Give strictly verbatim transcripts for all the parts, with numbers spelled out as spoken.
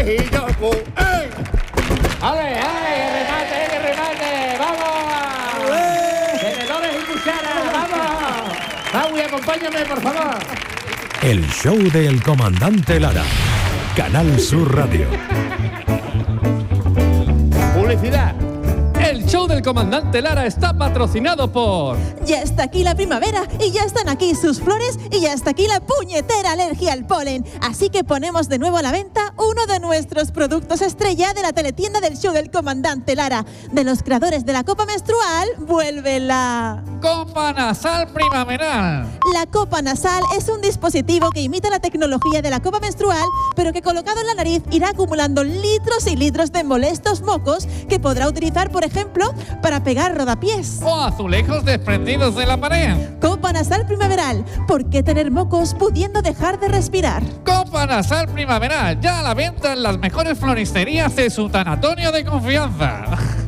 conejillo, cu, ¡ey! ¡Ale, ale! ¡Que remate, que remate! ¡Vamos! ¡Tenedores y cucharas! ¡Vamos! Maui, acompáñame, por favor. El show del comandante Lara. Canal Sur Radio. Publicidad. El show del comandante Lara está patrocinado por... Ya está aquí la primavera y ya están aquí sus flores y ya está aquí la puñetera alergia al polen. Así que ponemos de nuevo a la venta uno de nuestros productos estrella de la teletienda del show del comandante Lara. De los creadores de la copa menstrual, vuelve la... Copa nasal primaveral. La copa nasal es un dispositivo que imita la tecnología de la copa menstrual, pero que colocado en la nariz irá acumulando litros y litros de molestos mocos que podrá utilizar, por ejemplo, para pegar rodapiés. O azulejos desprendidos de la pared. Copa nasal primaveral. ¿Por qué tener mocos pudiendo dejar de respirar? Copa nasal primaveral. Ya a la venta en las mejores floristerías de su tanatorio de confianza.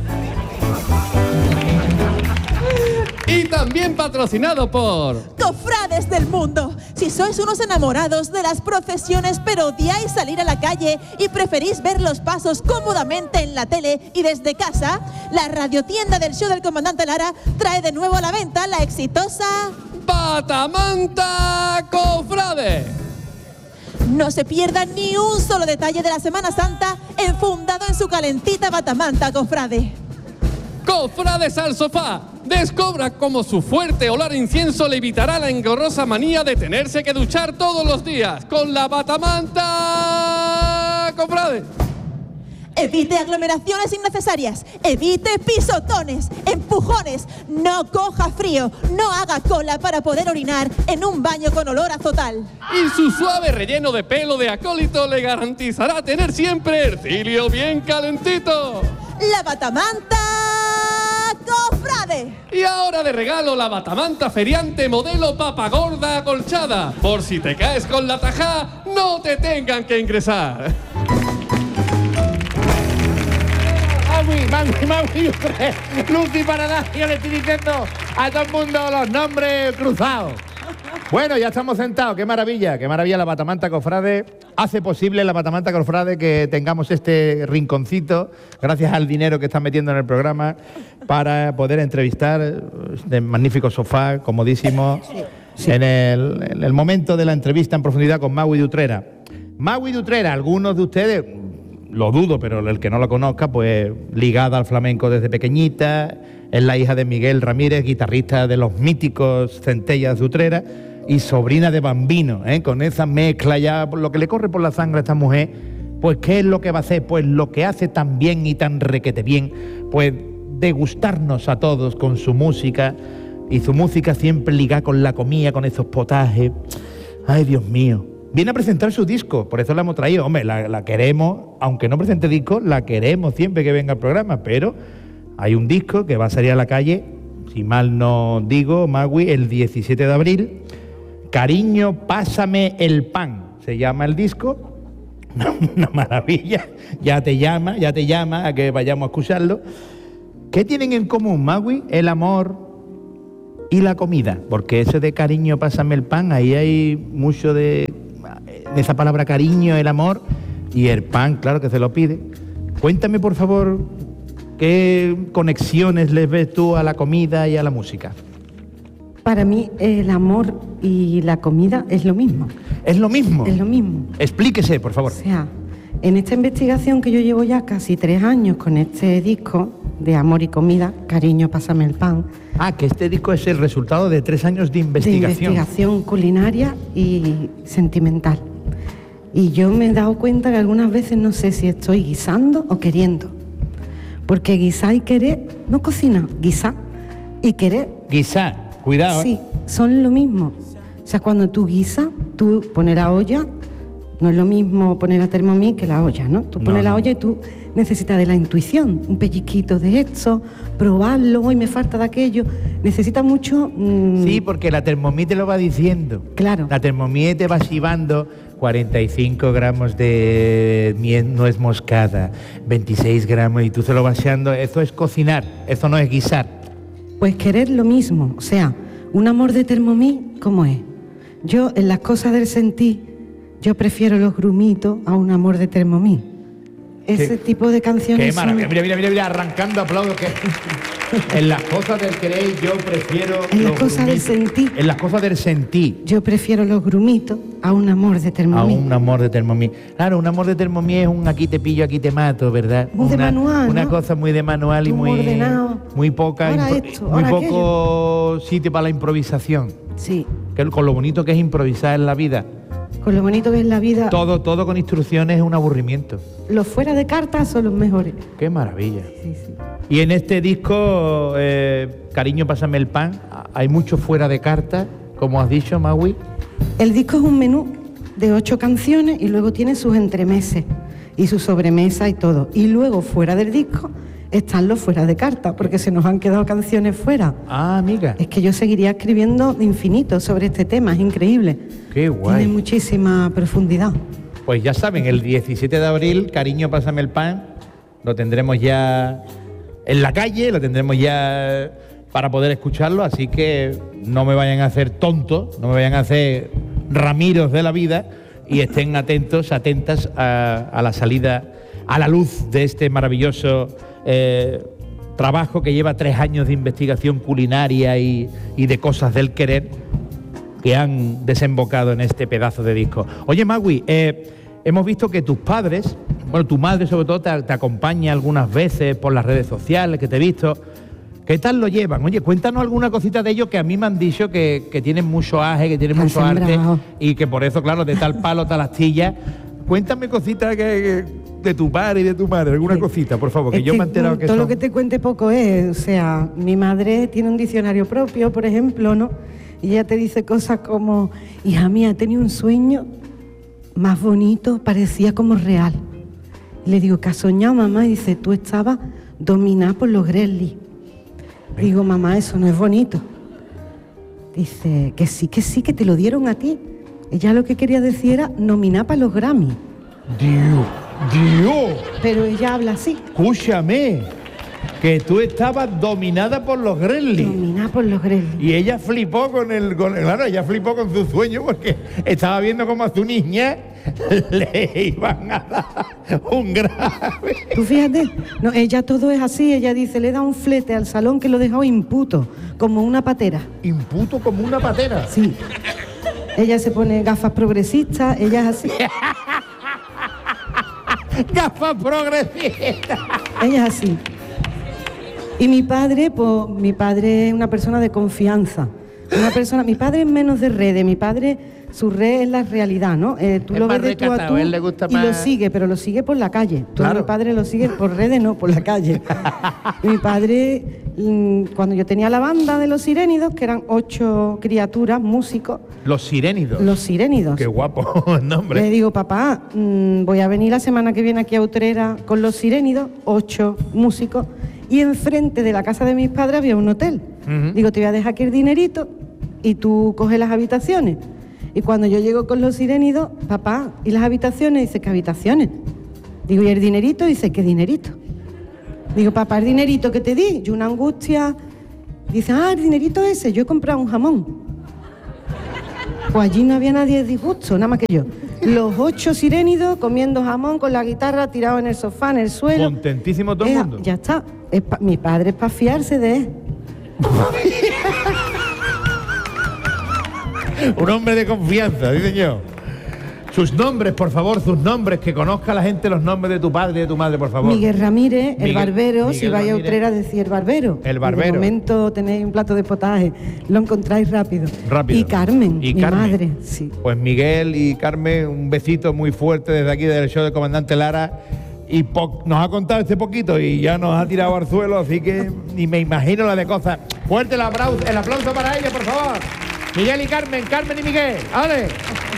Y también patrocinado por... Cofrades del mundo. Si sois unos enamorados de las procesiones pero odiáis salir a la calle y preferís ver los pasos cómodamente en la tele y desde casa, la radiotienda del show del comandante Lara trae de nuevo a la venta la exitosa... Batamanta Cofrade. No se pierda ni un solo detalle de la Semana Santa enfundado en su calentita batamanta, Cofrade. Cofrades al sofá. Descubra cómo su fuerte olor a incienso le evitará la engorrosa manía de tenerse que duchar todos los días con la Batamanta Cofrade. Evite aglomeraciones innecesarias, evite pisotones, empujones, no coja frío, no haga cola para poder orinar en un baño con olor a azotal. Y su suave relleno de pelo de acólito le garantizará tener siempre el cilio bien calentito. La Batamanta Cofrade. Y ahora de regalo la batamanta feriante modelo papagorda acolchada. Por si te caes con la tajá, no te tengan que ingresar. Maui, Maui, Maui, Lucy para nada, yo le estoy diciendo a todo el mundo los nombres cruzados. Bueno, ya estamos sentados. Qué maravilla, qué maravilla la Batamanta Cofrade. Hace posible la Batamanta Cofrade que tengamos este rinconcito, gracias al dinero que están metiendo en el programa, para poder entrevistar de magnífico sofá, comodísimo, sí, sí. En, el, en el momento de la entrevista en profundidad con Maui de Utrera. Maui de Utrera, algunos de ustedes, lo dudo, pero el que no lo conozca, pues ligada al flamenco desde pequeñita, es la hija de Miguel Ramírez, guitarrista de los míticos Centellas de Utrera, y sobrina de Bambino, ¿eh? Con esa mezcla ya, lo que le corre por la sangre a esta mujer, pues ¿qué es lo que va a hacer? Pues lo que hace tan bien y tan requete bien, pues degustarnos a todos con su música, y su música siempre ligada con la comida, con esos potajes. Ay, Dios mío. Viene a presentar su disco, por eso la hemos traído. Hombre, la, la queremos, aunque no presente disco, la queremos siempre que venga al programa, pero hay un disco que va a salir a la calle, si mal no digo, Magui, el diecisiete de abril. Cariño, pásame el pan, se llama el disco. Una maravilla. Ya te llama, ya te llama a que vayamos a escucharlo. ¿Qué tienen en común, Magui? El amor y la comida. Porque ese de cariño, pásame el pan, ahí hay mucho de, de esa palabra cariño, el amor, y el pan, claro que se lo pide. Cuéntame, por favor, ¿qué conexiones les ves tú a la comida y a la música? Para mí el amor y la comida es lo mismo. ¿Es lo mismo? Es lo mismo. Explíquese, por favor. O sea, en esta investigación que yo llevo ya casi tres años con este disco de amor y comida, Cariño, pásame el pan. Ah, que este disco es el resultado de tres años de investigación. De investigación culinaria y sentimental. Y yo me he dado cuenta que algunas veces no sé si estoy guisando o queriendo. Porque guisar y querer, no cocina, guisar y querer. Guisar. Cuidado. Sí, son lo mismo. O sea, cuando tú guisas, tú pones la olla, no es lo mismo poner la Thermomix que la olla, ¿no? Tú pones no, la no. olla y tú necesitas de la intuición, un pellizquito de esto, probarlo, hoy me falta de aquello. Necesita mucho... Mmm... Sí, porque la Thermomix te lo va diciendo. Claro. La Thermomix te va chivando cuarenta y cinco gramos de nuez moscada, veintiséis gramos, y tú se lo vas echando. Eso es cocinar, eso no es guisar. Pues querer lo mismo, o sea, un amor de Thermomix, ¿cómo es? Yo, en las cosas del sentir, yo prefiero los grumitos a un amor de Thermomix. ese Qué- tipo de canciones. Qué son- maravilla. Mira, mira, mira, mira, arrancando aplausos. Que en las cosas del querer yo prefiero. En las los cosas del grumitos. sentir. En las cosas del sentir. Yo prefiero los grumitos a un amor de A Thermomix. un amor de Thermomix. Claro, un amor de Thermomix es un aquí te pillo, aquí te mato, ¿verdad? Muy de una, manual, Una ¿no? cosa muy de manual y Muy muy. ordenado. Muy poca. Ahora impro- esto, muy ahora poco sitio para la improvisación. Sí, Que con lo bonito que es improvisar en la vida. con lo bonito que es la vida. Todo, todo con instrucciones es un aburrimiento. Los fuera de cartas son los mejores. Qué maravilla. Sí, sí. Y en este disco, eh, Cariño, pásame el pan, hay mucho fuera de carta, como has dicho, Magui. El disco es un menú de ocho canciones y luego tiene sus entremeses y su sobremesa y todo. Y luego fuera del disco están los fuera de carta, porque se nos han quedado canciones fuera. Ah, amiga, Es que yo seguiría escribiendo de infinito sobre este tema, es increíble. qué guay. Tiene muchísima profundidad. Pues ya saben, el diecisiete de abril, Cariño, pásame el pan, lo tendremos ya en la calle, lo tendremos ya para poder escucharlo, así que no me vayan a hacer tontos, no me vayan a hacer ramiros de la vida y estén atentos, atentas a, a la salida, a la luz de este maravilloso eh, trabajo que lleva tres años de investigación culinaria y, y de cosas del querer que han desembocado en este pedazo de disco. Oye, Magui, eh, hemos visto que tus padres, bueno, tu madre sobre todo, te, te acompaña algunas veces por las redes sociales, que te he visto. ¿Qué tal lo llevan? Oye, cuéntanos alguna cosita de ellos, que a mí me han dicho que, que tienen mucho aje, que tienen Han mucho arte sembrado. y que por eso, claro, de tal palo, tal astilla. Cuéntame cositas que, que- de tu padre y de tu madre, alguna Sí. cosita, por favor, que Es yo me he enterado mm, que todo son... lo que te cuente poco es, o sea, mi madre tiene un diccionario propio, por ejemplo, ¿no? Y ella te dice cosas como, hija mía, he tenido un sueño más bonito, parecía como real. Y le digo, ¿qué has soñado, mamá? Y dice, tú estabas dominada por los Gremlins. Digo, mamá, eso no es bonito. Dice, que sí, que sí, que te lo dieron a ti. Ella lo que quería decir era nominar para los Grammy. Dios, Dios, Pero ella habla así, escúchame, que tú estabas dominada por los Gremlins. dominada por los Gremlins. Y ella flipó con el, con, claro, ella flipó con su sueño porque estaba viendo como a su niña le iban a dar un grave. Tú fíjate, no, ella todo es así, ella dice, le da un flete al salón que lo dejó imputo, como una patera. Imputo como una patera. Sí. Ella se pone gafas progresistas, ella es así, Gafas progresistas. ella es así. Y mi padre, pues mi padre es una persona de confianza. Una persona, mi padre es menos de redes, mi padre, su red es la realidad, ¿no? Eh, tú Es lo más ves de tú a recatado, tú a él le gusta y lo más- sigue, pero lo sigue por la calle. Tú Claro. mi padre lo sigue por redes, no, por la calle. Y mi padre, mm, cuando yo tenía la banda de los Sirénidos, que eran ocho criaturas, músicos, Los sirénidos. los Sirénidos. Qué guapo el nombre. Le digo, papá, mm, voy a venir la semana que viene aquí a Utrera con los Sirénidos, ocho músicos, y enfrente de la casa de mis padres había un hotel. Ujú. Digo, te voy a dejar aquí el dinerito y tú coges las habitaciones. Y cuando yo llego con los Sirénidos, papá, ¿y las habitaciones? Dice, ¿qué habitaciones? Digo, ¿y el dinerito? Dice, ¿qué dinerito? Digo, papá, el dinerito que te di, yo una angustia. Dice, ah, el dinerito ese, yo he comprado un jamón. Pues allí no había nadie de disgusto, nada más que yo. Los ocho Sirénidos comiendo jamón con la guitarra tirado en el sofá, en el suelo. Contentísimo todo el Eh, mundo. Ya está. Es pa- mi padre es para fiarse de él. Un hombre de confianza, sí señor. Sus nombres, por favor, sus nombres, que conozca la gente los nombres de tu padre y de tu madre, por favor. Miguel Ramírez, el Miguel- barbero, si Miguel vais a Ramírez. Utrera decir el barbero. El Y barbero. de momento tenéis un plato de potaje, lo encontráis rápido. Rápido. Y Carmen, Y mi Carmen. madre, sí. Pues Miguel y Carmen, un besito muy fuerte desde aquí del show del Comandante Lara. Y po- nos ha contado este poquito y ya nos ha tirado al suelo, así que ni me imagino la de cosas. Fuerte el aplauso, el aplauso para ella, por favor. Miguel y Carmen, Carmen y Miguel. ¡Ale!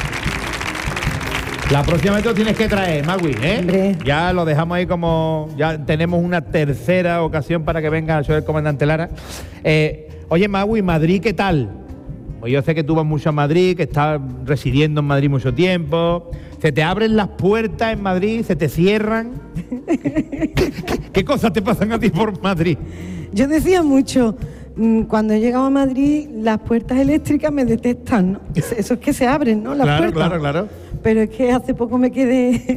La próxima vez te lo tienes que traer, Magui, ¿eh? Hombre. Ya lo dejamos ahí como... Ya tenemos una tercera ocasión para que venga al show del Comandante Lara. Eh, oye, Magui, ¿Madrid qué tal? Pues yo sé que tú vas mucho a Madrid, que estás residiendo en Madrid mucho tiempo. ¿Se te abren las puertas en Madrid? ¿Se te cierran? ¿Qué, qué- qué cosas te pasan a ti por Madrid? Yo decía mucho, mm, cuando he llegado a Madrid, las puertas eléctricas me detestan, ¿no? Eso es que se abren, ¿no? Las Claro, puertas. claro, claro. Pero es que hace poco me quedé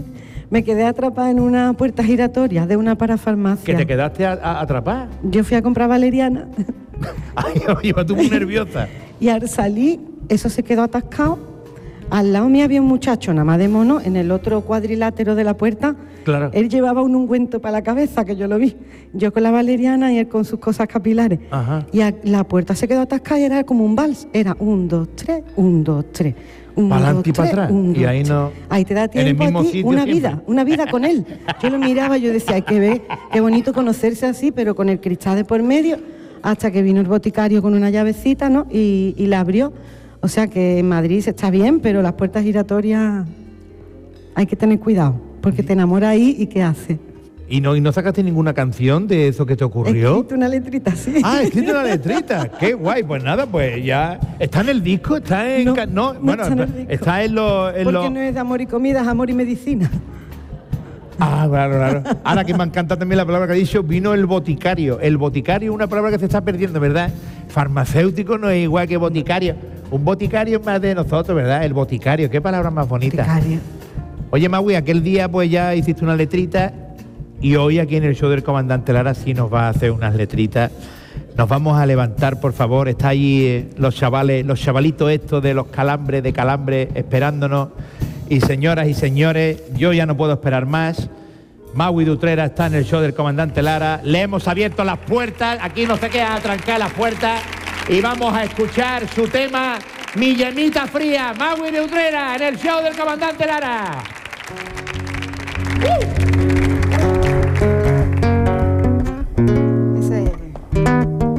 Me quedé atrapada en una puerta giratoria de una parafarmacia. ¿Que te quedaste a, a, atrapada? Yo fui a comprar valeriana. Ay, iba tú muy nerviosa. Y al salir, eso se quedó atascado. Al lado mío había un muchacho, nada más de mono, en el otro cuadrilátero de la puerta. Claro. Él llevaba un ungüento para la cabeza, que yo lo vi. Yo con la valeriana y él con sus cosas capilares. Ajá. Y a, la puerta se quedó atascada y era como un vals. Era un, dos, tres, un, dos, tres. Un, Para adelante y dos, para tres, atrás. un, Y dos, ahí tres. no. Ahí te da en el tiempo mismo a ti sitio una siempre. vida, una vida con él. Yo lo miraba, yo decía, hay que ver, qué bonito conocerse así, pero con el cristal de por medio, hasta que vino el boticario con una llavecita, ¿no? Y, y la abrió. O sea que en Madrid se está bien, pero las puertas giratorias hay que tener cuidado, porque te enamora ahí y ¿qué hace? ¿Y no, ¿Y no sacaste ninguna canción de eso que te He ocurrió? escrito una letrita, sí. Ah, escrito una letrita. Qué guay. Pues nada, pues ya. ¿Está en el disco? ¿Está en.? No, ca- no, no bueno, está en el disco. está en los. En Porque los- no es de amor y comida, es amor y medicina. Ah, claro, claro. Ahora que me encanta también la palabra que ha dicho, vino el boticario. El boticario es una palabra que se está perdiendo, ¿verdad? Farmacéutico no es igual que boticario. Un boticario es más de nosotros, ¿verdad? El boticario, qué palabra más bonita. Boticario. Oye, Magui, aquel día pues ya hiciste una letrita y hoy aquí en el show del Comandante Lara sí nos va a hacer unas letritas. Nos vamos a levantar, por favor. Está allí eh, los chavales, los chavalitos estos de los calambres, de calambre, esperándonos. Y señoras y señores, yo ya no puedo esperar más. Magui de Utrera está en el show del Comandante Lara. Le hemos abierto las puertas. Aquí no se queda trancar las puertas. Y vamos a escuchar su tema, Mi Yemita Fría. Magui de Utrera en el show del Comandante Lara. ¡Uh!